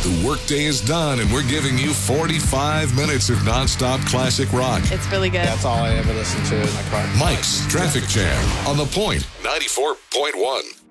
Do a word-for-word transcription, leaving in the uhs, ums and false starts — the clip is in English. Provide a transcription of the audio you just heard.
The workday is done, and we're giving you forty-five minutes of nonstop classic rock. It's really good. That's all I ever listen to in my car. Mike's Traffic Jam on The Point ninety-four point one.